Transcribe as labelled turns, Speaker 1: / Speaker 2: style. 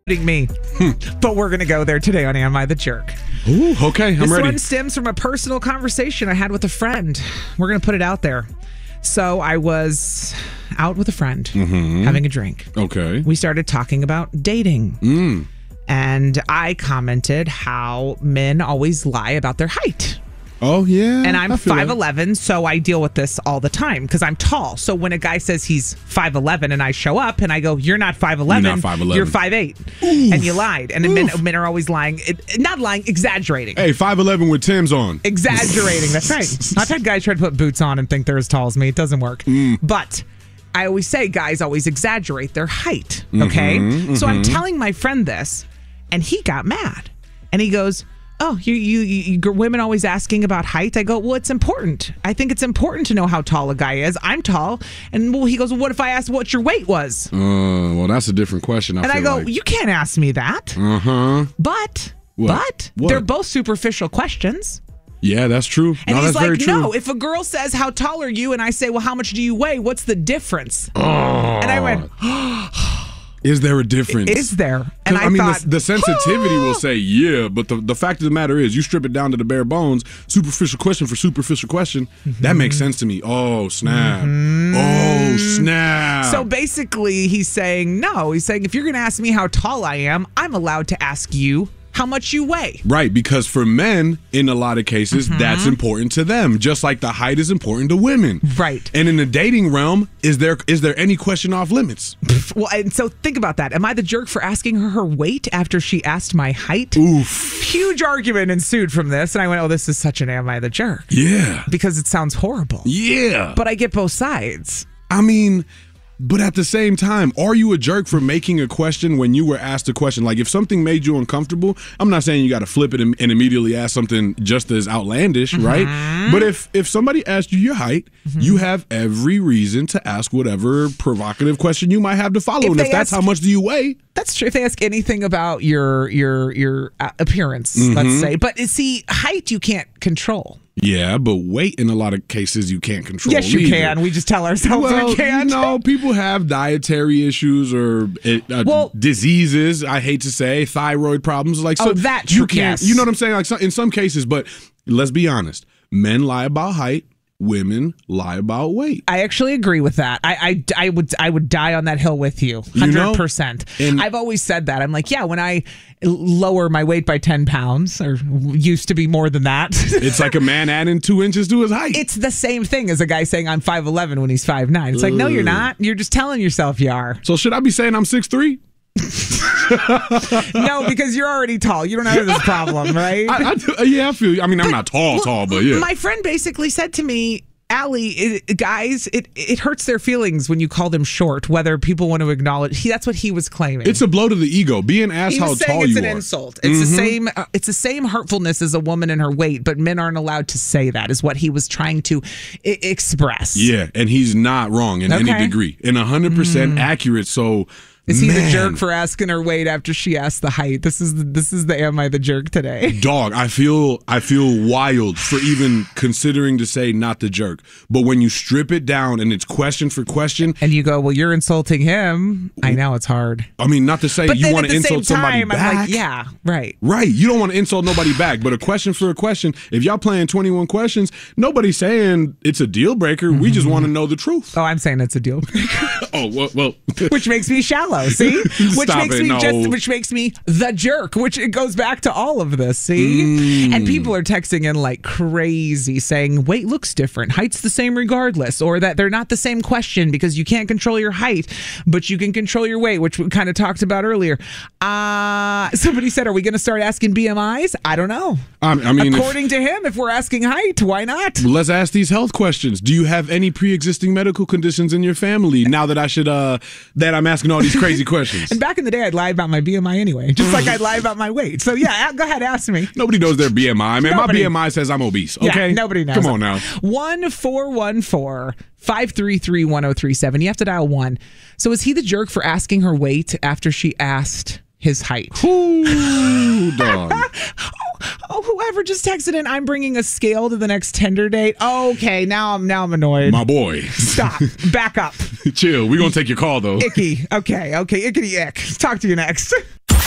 Speaker 1: me. But we're going to go there today on Am I the Jerk?
Speaker 2: Ooh, okay, I'm ready.
Speaker 1: This one stems from a personal conversation I had with a friend. We're going to put it out there. So I was out with a friend having a drink.
Speaker 2: Okay.
Speaker 1: We started talking about dating. And I commented how men always lie about their height.
Speaker 2: Oh, yeah.
Speaker 1: And I'm 5'11", so I deal with this all the time because I'm tall. So when a guy says he's 5'11" and I show up and I go, you're not 5'11",
Speaker 2: You're not 5'11".
Speaker 1: you're 5'8", and you lied. And men are always lying. Not lying, exaggerating.
Speaker 2: Hey, 5'11" with Tim's on.
Speaker 1: Exaggerating, that's right. I've had guys try to put boots on and think they're as tall as me. It doesn't work. But I always say guys always exaggerate their height, okay? So I'm telling my friend this, and he got mad. And he goes, oh, you women always asking about height? I go, well, it's important. I think it's important to know how tall a guy is. I'm tall. And he goes, well, what if I asked what your weight was?
Speaker 2: Well, that's a different question.
Speaker 1: I go, you can't ask me that. But they're both superficial questions.
Speaker 2: Yeah, that's true.
Speaker 1: And he's
Speaker 2: that's very
Speaker 1: like,
Speaker 2: true.
Speaker 1: no, if a girl says, how tall are you? And I say, well, how much do you weigh? What's the difference? And I went,
Speaker 2: is there a difference?
Speaker 1: Is there? And
Speaker 2: I mean,
Speaker 1: thought,
Speaker 2: the sensitivity will say, yeah, but the fact of the matter is, you strip it down to the bare bones, superficial question for superficial question, that makes sense to me. Oh, snap. Oh, snap.
Speaker 1: So basically, he's saying, no. He's saying, if you're going to ask me how tall I am, I'm allowed to ask you how much you weigh.
Speaker 2: Right, because for men, in a lot of cases, that's important to them, just like the height is important to women.
Speaker 1: Right.
Speaker 2: And in the dating realm, is there any question off limits?
Speaker 1: Well, and so think about that. Am I the jerk for asking her weight after she asked my height?
Speaker 2: Oof.
Speaker 1: Huge argument ensued from this, and I went, oh, this is such an Am I the Jerk?
Speaker 2: Yeah.
Speaker 1: Because it sounds horrible.
Speaker 2: Yeah.
Speaker 1: But I get both sides.
Speaker 2: I mean, but at the same time, are you a jerk for making a question when you were asked a question? Like, if something made you uncomfortable, I'm not saying you got to flip it and immediately ask something just as outlandish, right? But if somebody asked you your height, you have every reason to ask whatever provocative question you might have to follow. And if that's how much do you weigh?
Speaker 1: That's true. If they ask anything about your appearance, let's say. But see, height you can't control.
Speaker 2: Yeah, but weight in a lot of cases you can't control.
Speaker 1: Yes, you can. We just tell ourselves we can't.
Speaker 2: No, people have dietary issues or diseases. I hate to say thyroid problems. Like, so
Speaker 1: that
Speaker 2: you can't.
Speaker 1: Yes.
Speaker 2: You know what I'm saying? Like, in some cases, but let's be honest. Men lie about height. Women lie about weight.
Speaker 1: I actually agree with that. I would die on that hill with you, 100%. I've always said that. I'm like, yeah, when I lower my weight by 10 pounds, or used to be more than that.
Speaker 2: It's like a man adding 2 inches to his height.
Speaker 1: It's the same thing as a guy saying I'm 5'11" when he's 5'9". It's like, no, you're not. You're just telling yourself you are.
Speaker 2: So should I be saying I'm 6'3"?
Speaker 1: No, because you're already tall. You don't have this problem, right?
Speaker 2: I feel you. I mean, I'm not tall, but yeah.
Speaker 1: My friend basically said to me, Allie, guys, it hurts their feelings when you call them short, whether people want to acknowledge. That's what he was claiming.
Speaker 2: It's a blow to the ego. Being asked how tall you are.
Speaker 1: It's an insult. It's the same. It's the same hurtfulness as a woman and her weight, but men aren't allowed to say that. Is what he was trying to express.
Speaker 2: Yeah, and he's not wrong in any degree, and 100% accurate. So.
Speaker 1: Is he the jerk for asking her weight after she asked the height? This is the Am I the Jerk today?
Speaker 2: Dog, I feel wild for even considering to say not the jerk. But when you strip it down and it's question for question,
Speaker 1: and you go, well, you're insulting him. I know it's hard.
Speaker 2: I mean, not to say you want to insult somebody back.
Speaker 1: I'm like, yeah, right.
Speaker 2: Right. You don't want to insult nobody back. But a question for a question, if y'all playing 21 questions, nobody's saying it's a deal breaker. We just want to know the truth.
Speaker 1: Oh, I'm saying it's a deal breaker.
Speaker 2: Oh, well.
Speaker 1: Which makes me shallow. See, which makes me the jerk. Which it goes back to all of this. See, and people are texting in like crazy, saying weight looks different, height's the same regardless, or that they're not the same question because you can't control your height, but you can control your weight, which we kind of talked about earlier. Somebody said, "Are we going to start asking BMIs?" I don't know. I mean, according to him, if we're asking height, why not?
Speaker 2: Let's ask these health questions. Do you have any pre-existing medical conditions in your family? Now that that I'm asking all these crazy questions.
Speaker 1: And back in the day, I'd lie about my BMI anyway, just like I'd lie about my weight. So yeah, go ahead, ask me.
Speaker 2: Nobody knows their BMI, man. Nobody. My BMI says I'm obese. Okay,
Speaker 1: yeah, nobody knows.
Speaker 2: Come on now.
Speaker 1: 1-414-533-1037. You have to dial 1. So is he the jerk for asking her weight after she asked his height?
Speaker 2: Ooh, dog.
Speaker 1: Oh, whoever just texted in, I'm bringing a scale to the next Tinder date. Okay, now I'm annoyed.
Speaker 2: My boy.
Speaker 1: Stop. Back up.
Speaker 2: Chill. We're going to take your call, though.
Speaker 1: Icky. Okay. Ickity ick. Talk to you next.